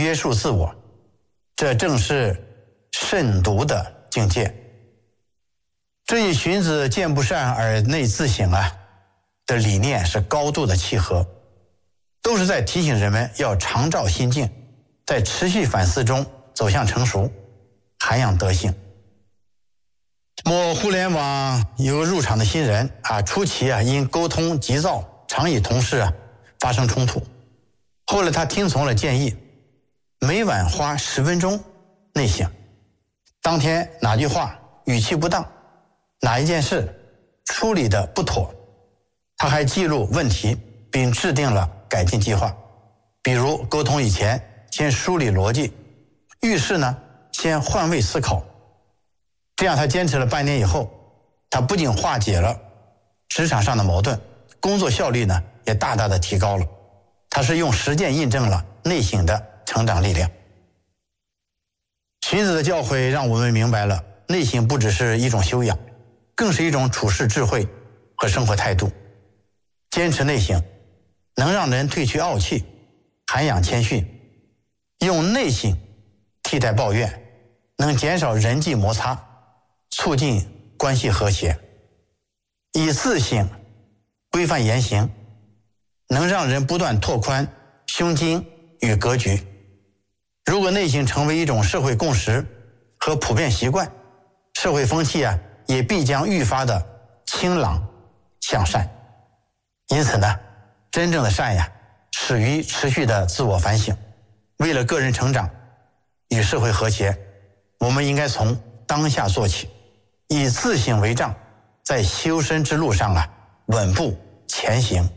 约束自我，这正是慎独的境界。这与荀子见不善而内自省的理念是高度的契合，都是在提醒人们要常照心境，在持续反思中走向成熟，涵养德性。某互联网有个入场的新人初期因沟通急躁，常与同事发生冲突。后来他听从了建议，每晚花10分钟内省，当天哪句话语气不当，哪一件事处理的不妥，他还记录问题并制定了改进计划。比如沟通以前先梳理逻辑，遇事呢先换位思考。这样他坚持了半年以后，他不仅化解了职场上的矛盾，工作效率呢也大大的提高了。他是用实践印证了内省的成长力量。荀子的教诲让我们明白了，内省不只是一种修养，更是一种处世智慧和生活态度。坚持内省能让人褪去傲气，涵养谦逊，用内省替代抱怨，能减少人际摩擦，促进关系和谐。以自省规范言行，能让人不断拓宽胸襟与格局。如果内省成为一种社会共识和普遍习惯，社会风气也必将愈发的清朗向善。因此呢，真正的善始于持续的自我反省。为了个人成长与社会和谐，我们应该从当下做起，以自省为杖，在修身之路上稳步前行。